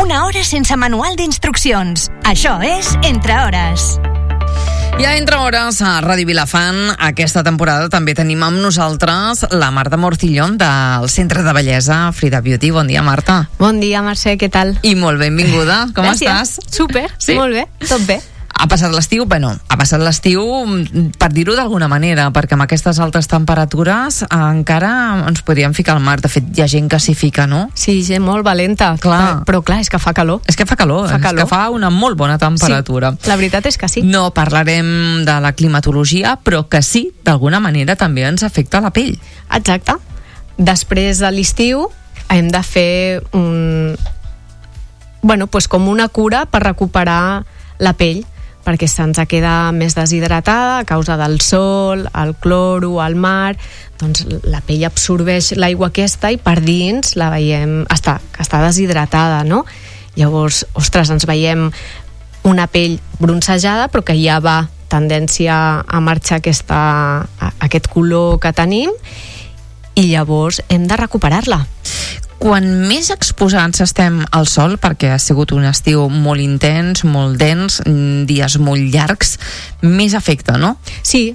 Una hora sense manual d'instruccions. Això és Entre Hores. I a Entre Hores, a Ràdio Vilafant, aquesta temporada també tenim amb nosaltres la Marta Morcillón del Centre de Bellesa Frida Beauty. Bon dia, Marta. Bon dia, Mercè, què tal? I molt benvinguda. Com Gràcies. estàs? Súper, sí? Molt bé, tot bé. Ha passat l'estiu, per dir-ho d'alguna manera, perquè amb aquestes altes temperatures encara ens podríem ficar al mar. De fet, hi ha gent que s'hi fica, no? Sí, gent molt valenta, Clar. però clar, és que fa calor. És que fa calor, que fa una molt bona temperatura. Sí, la veritat és que sí. No parlarem de la climatologia, però que sí, d'alguna manera també ens afecta la pell. Exacte. Després de l'estiu hem de fer com una cura per recuperar la pell, perquè se'ns queda més deshidratada a causa del sol, el cloro, el mar. Doncs la pell absorbeix l'aigua aquesta i per dins la veiem està deshidratada, no? Llavors, ostres, ens veiem una pell bronzejada, però que ja va tendència a marxar aquest color que tenim, i llavors hem de recuperar-la. Quan més exposats estem al sol, perquè ha sigut un estiu molt intens, molt dens, dies molt llargs, més afecta, no? Sí.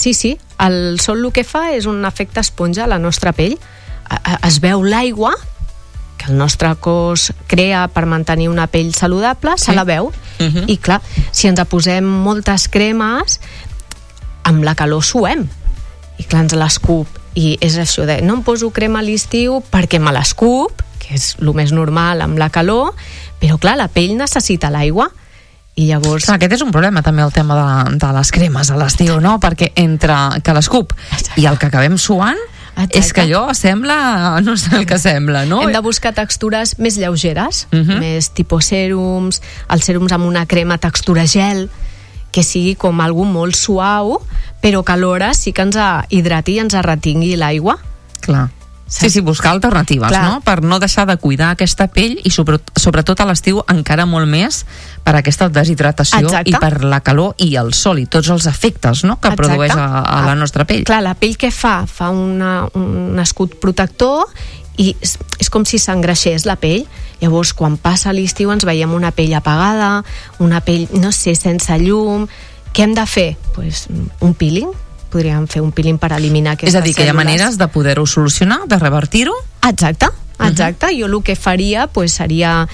El sol el que fa és un efecte esponja a la nostra pell. Es veu l'aigua que el nostre cos crea per mantenir una pell saludable, se la veu. I clar, si ens posem moltes cremes, amb la calor suem. I clar, ens l'escup. I és això de, no em poso crema a l'estiu perquè me l'escup, que és el més normal amb la calor, però clar, la pell necessita l'aigua. I llavors... Clar, aquest és un problema també, el tema de les cremes a l'estiu, no? Perquè entre que l'escup i el que acabem suant, és que allò sembla, no sé el que sembla, no? Hem de buscar textures més lleugeres, més tipus sèrums, els sèrums amb una crema textura gel, que sigui com algú molt suau, però que alhora sí que ens hidrati i ens retingui l'aigua. Clar. Sí, buscar alternatives, no? Per no deixar de cuidar aquesta pell i sobretot a l'estiu encara molt més per aquesta deshidratació. Exacte. I per la calor i el sol i tots els efectes, no? Que produeix a la nostra pell. Clar, la pell què fa? Fa un escut protector i és com si s'engreixés la pell. Llavors, quan passa l'estiu ens veiem una pell apagada, una pell, no sé, sense llum. Què hem de fer? Pues un peeling. Podríem fer un peeling per eliminar aquestes cèl·lules. És a dir, que hi ha maneres de poder-ho solucionar, de revertir-ho? Exacte. Jo el que faria seria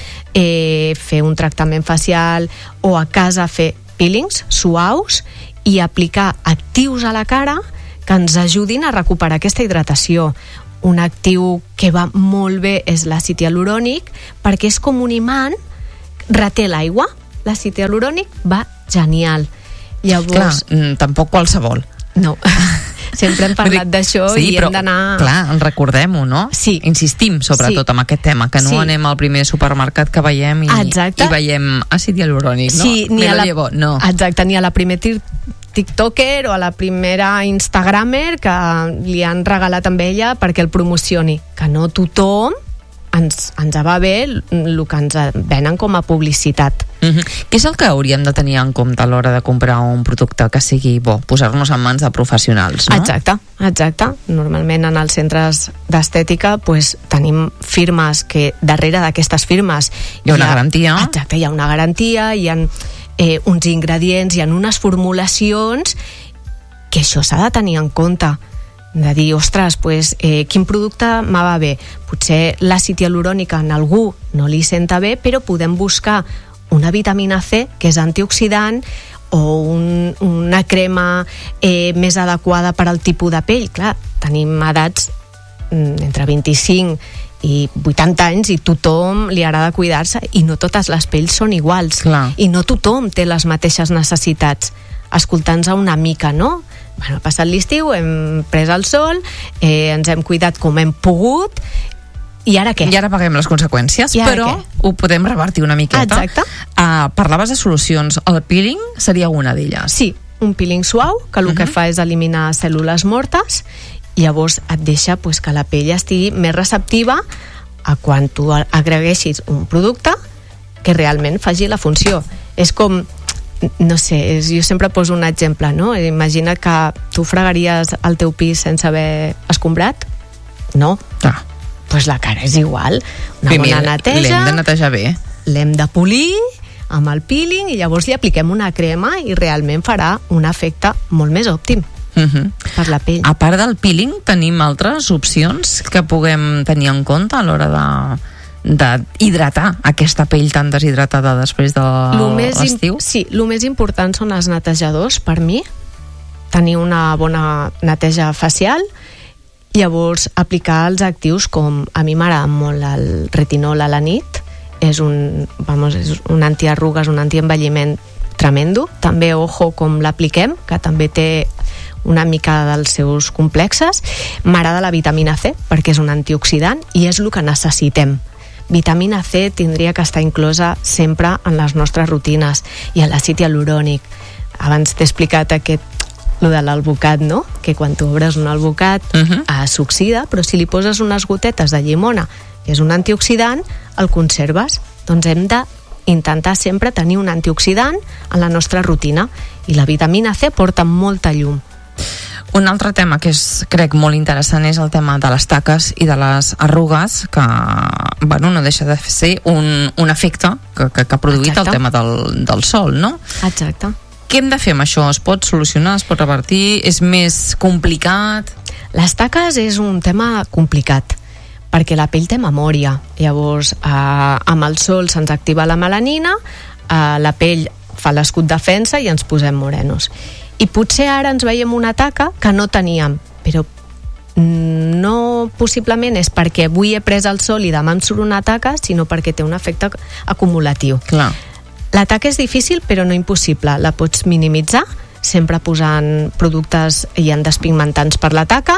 fer un tractament facial o a casa fer peelings suaus i aplicar actius a la cara que ens ajudin a recuperar aquesta hidratació. Un actiu que va molt bé és l'àcid hialurònic, perquè és com un imant, reté l'aigua. L'àcid hialurònic va genial. Llavors... Clar, tampoc qualsevol. No, sempre hem parlat d'això i hem d'anar... Clar, recordem-ho, no? Sí. Insistim sobretot en aquest tema, que no anem al primer supermercat que veiem i veiem àcid hialurònic, no? Sí, no. Exacte, ni a la primer tiktoker o a la primera instagramer que li han regalat amb ella perquè el promocioni, que no tothom ens va bé el que ens venen com a publicitat. Què és el que hauríem de tenir en compte a l'hora de comprar un producte que sigui bo? Posar-nos en mans de professionals, no? Exacte. Normalment en els centres d'estètica tenim firmes que darrere d'aquestes firmes hi ha una garantia. Exacte, hi ha una garantia, hi ha uns ingredients, hi ha unes formulacions que això s'ha de tenir en compte, de dir, ostres, quin producte me va bé? Potser l'àcid hialurònic en algú no li senta bé, però podem buscar una vitamina C que és antioxidant o una crema més adequada per al tipus de pell. Clar, tenim edats entre 25 i 80 anys i tothom li agrada cuidar-se i no totes les pells són iguals. Clar. I no tothom té les mateixes necessitats. Escoltant-nos una mica, no? Ha passat l'estiu, hem pres el sol, ens hem cuidat com hem pogut, i ara què? I ara paguem les conseqüències, però ho podem revertir una miqueta. Exacte. Parlaves de solucions. El peeling seria una d'elles. Sí, un peeling suau, que el que fa és eliminar cèl·lules mortes, i llavors et deixa que la pell estigui més receptiva a quan tu agreguessis un producte que realment faci la funció. És com... No sé, jo sempre poso un exemple, no? Imagina que tu fregaries el teu pis sense haver escombrat. No? Doncs la cara és igual. Una bona neteja. L'hem de netejar bé. l'hem de polir amb el peeling i llavors li apliquem una crema i realment farà un efecte molt més òptim per la pell. A part del peeling, tenim altres opcions que puguem tenir en compte a l'hora d'hidratar aquesta pell tan deshidratada després de l'estiu? Sí, el més important són els netejadors, per mi. Tenir una bona neteja facial, llavors aplicar els actius com a mi m'agrada molt el retinol a la nit, és un antiarrugues, un antienvelliment tremendo. També, ojo, com l'apliquem, que també té una mica dels seus complexes. M'agrada la vitamina C, perquè és un antioxidant i és el que necessitem. Vitamina C tindria que estar inclosa sempre en les nostres rutines, i l'àcid hialurònic. Abans t'he explicat lo de l'alvocat, no? Que quan tu obres un alvocat s'oxida, però si li poses unes gotetes de llimona, que és un antioxidant, el conserves. Doncs hem d'intentar sempre tenir un antioxidant en la nostra rutina, i la vitamina C porta molta llum. Un altre tema que crec molt interessant és el tema de les taques i de les arrugues, que no deixa de ser un efecte que ha produït el tema del sol, no? Exacte. Què hem de fer amb això? Es pot solucionar? Es pot revertir? És més complicat? Les taques és un tema complicat, perquè la pell té memòria. Llavors, amb el sol se'ns activa la melanina, la pell fa l'escut defensa i ens posem morenos. I potser ara ens veiem una taca que no teníem, però no possiblement és perquè avui he pres el sol i demà em surt una taca, sinó perquè té un efecte acumulatiu. Clar. La taca és difícil però no impossible, la pots minimitzar sempre posant productes i despigmentants per la taca,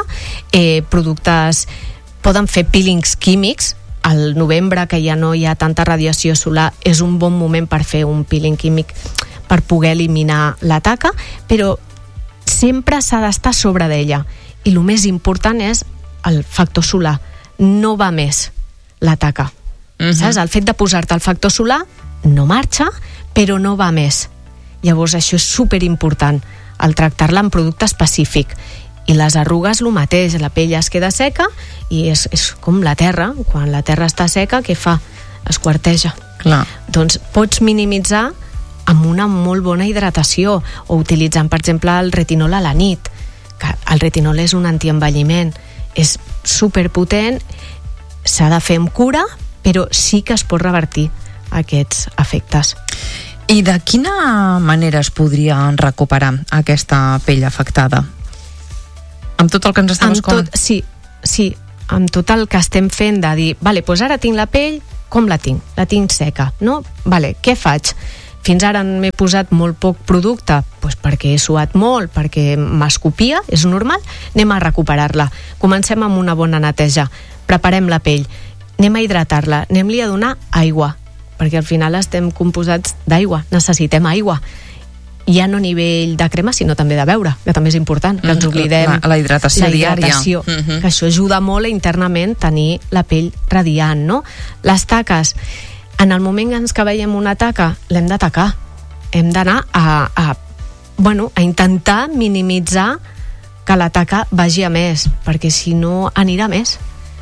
poden fer peelings químics. Al novembre, que ja no hi ha tanta radiació solar, és un bon moment per fer un peeling químic per poder eliminar la taca, però sempre s'ha d'estar sobre d'ella, i el més important és el factor solar. No va més la taca. Saps? El fet de posar-te el factor solar no marxa, però no va més. Llavors això és superimportant, el tractar-la amb producte específic. I les arrugues el mateix, la pell es queda seca i és com la terra. Quan la terra està seca, què fa? Es quarteja. Clar. Doncs pots minimitzar amb una molt bona hidratació, o utilitzant, per exemple, el retinol a la nit, que el retinol és un antienvelliment, és superpotent, s'ha de fer amb cura, però sí que es pot revertir aquests efectes. I de quina manera es podria recuperar aquesta pell afectada? Amb tot el que ens estem escoltant? Sí, amb tot el que estem fent de dir, doncs ara tinc la pell, com la tinc? La tinc seca, no? Què faig? Fins ara m'he posat molt poc producte, doncs perquè he suat molt, perquè m'escopia, és normal, anem a recuperar-la. Comencem amb una bona neteja, preparem la pell, anem a hidratar-la, anem-li a donar aigua, perquè al final estem composats d'aigua, necessitem aigua. Ja no a nivell de crema, sinó també de beure, que també és important, que ens oblidem la hidratació diària, que això ajuda molt a internament tenir la pell radiant, no? Les taques, en el moment en què veiem una taca, l'hem d'atacar, hem d'anar a intentar minimitzar que la taca vagi a més, perquè si no anirà més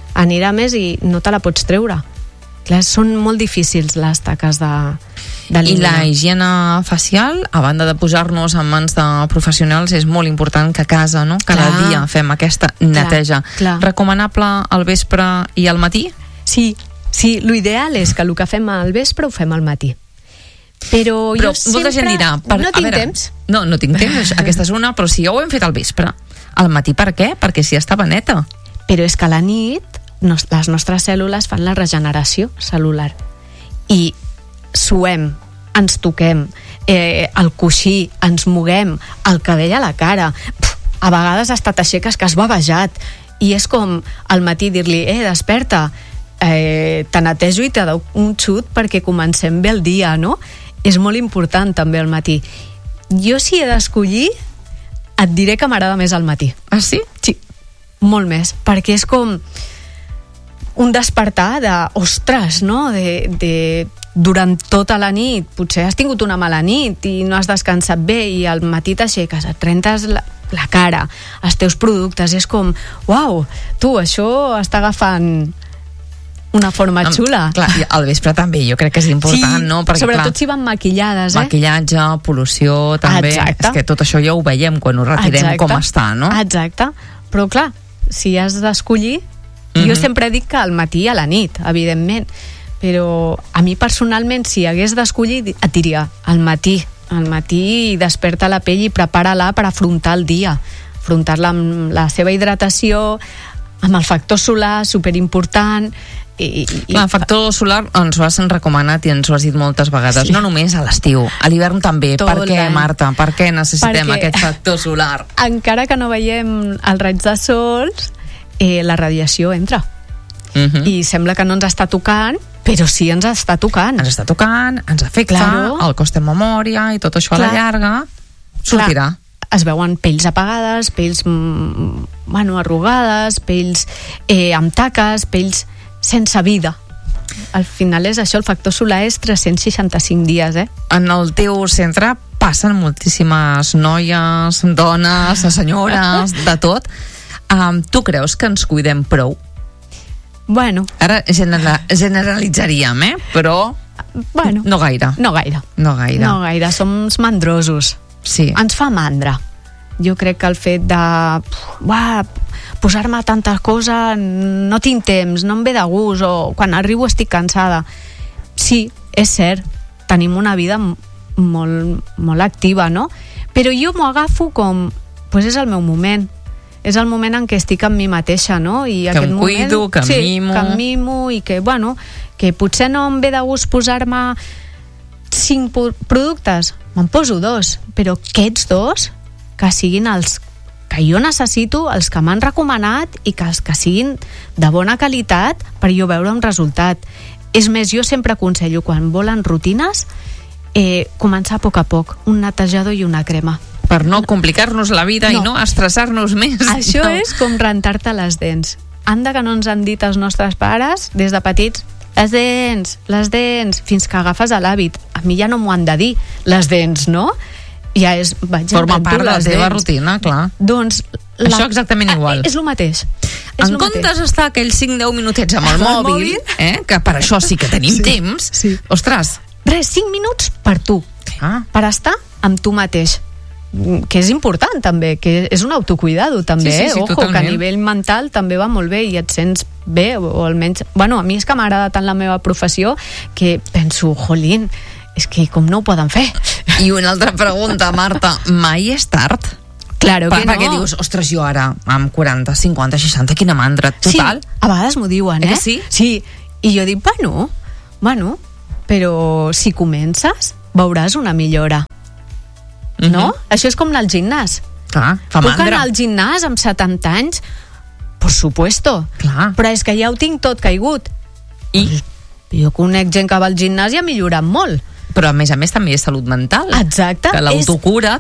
i no te la pots treure. Clar, són molt difícils les taques d'eliminar. I la higiene facial, a banda de posar-nos en mans de professionals, és molt important que a casa, no? Cada dia fem aquesta neteja. Recomanable al vespre i al matí? Sí, l'ideal és que el que fem al vespre ho fem al matí. Però jo sempre... molta gent dirà... No tinc temps. No tinc temps, aquesta és una, però si ja ho hem fet al vespre. Al matí per què? Perquè si estava neta. Però és que a la nit les nostres cèl·lules fan la regeneració cel·lular i suem, ens toquem el coixí, ens moguem, el cabell a la cara, a vegades hasta t'aixeques que has bavejat, i és com al matí dir-li, desperta, te netejo i te dono un xut perquè comencem bé el dia, no? És molt important també al matí. Jo, si he d'escollir, et diré que m'agrada més al matí. Ah, sí? Sí, molt més, perquè és com un despertar ostres, no? Durant tota la nit, potser has tingut una mala nit i no has descansat bé, i al matí t'aixeques, et rentes la cara, els teus productes, és com, uau, tu, això està agafant una forma xula. Clar, i al vespre també, jo crec que és important, no? Perquè, sobretot si van maquillades, maquillatge, pol·lució, també. Exacte. És que tot això ja ho veiem quan ho retirem com està, no? Exacte. Però clar, si has d'escollir, jo sempre dic que al matí i a la nit, evidentment, però a mi personalment, si hagués d'escollir, et diria al matí desperta la pell i prepara-la per afrontar el dia, afrontar-la amb la seva hidratació, amb el factor solar, superimportant. El factor solar ens ho has recomanat i ens ho has dit moltes vegades, no només a l'estiu, a l'hivern també. Per què, Marta? Per què necessitem aquest factor solar? Encara que no veiem els raigs de sol, la radiació entra. I sembla que no ens està tocant, però sí ens està tocant. Ens està tocant, ens afecta, el cos de memòria i tot això a la llarga sortirà. Es veuen pells apagades, pells arrugades, pells amb taques, pells sense vida. Al final és això, el factor solar és 365 dies, En el teu centre passen moltíssimes noies, dones, senyores, de tot. Tu creus que ens cuidem prou? Bueno. Ara generalitzaríem, però no gaire. No gaire, som mandrosos. Sí. Ens fa mandra. Jo crec que el fet de posar-me tantes coses, no tinc temps, no em ve de gust, o quan arribo estic cansada. Sí, és cert, tenim una vida molt activa, no? Però jo m'ho agafo com, és el meu moment. És el moment en què estic amb mi mateixa, no? I que em cuido, que em mimo. Que em mimo i que potser no em ve de gust posar-me 5 productes, me'n poso 2, però aquests 2 que siguin els que jo necessito, els que m'han recomanat i que els que siguin de bona qualitat per jo veure un resultat. És més, jo sempre aconsello, quan volen rutines, començar a poc, un netejador i una crema. Per no complicar-nos la vida i no estressar-nos més. Això és com rentar-te les dents. Anda que no ens han dit els nostres pares, des de petits, les dents, fins que agafes l'hàbit. A mi ja no m'ho han de dir, les dents, no? Ja és, forma part de la teva rutina, clar. Doncs això exactament igual. És el mateix. En comptes d'estar aquells 5-10 minutets amb el mòbil, que per això sí que tenim temps, ostres. Res, 5 minuts per tu, per estar amb tu mateix, que és important també, que és un autocuidado també, ojo, que a nivell mental també va molt bé i et sents bé, o almenys, a mi és que m'agrada tant la meva professió que penso, jolín, és que com no ho poden fer. I una altra pregunta, Marta, mai és tard? Claro que no. Perquè dius, ostres, jo ara, amb 40, 50, 60, quina mandra, total. Sí, a vegades m'ho diuen, que sí? Sí, i jo dic, bueno, però si comences, veuràs una millora. No? Això és com anar al gimnàs. Clar, fa mandra. Puc anar al gimnàs amb 70 anys? Por supuesto. Clar. Però és que ja ho tinc tot caigut. I jo conec gent que va al gimnàs i ha millorat molt. Però a més també és salut mental. Exacte. Que l'autocura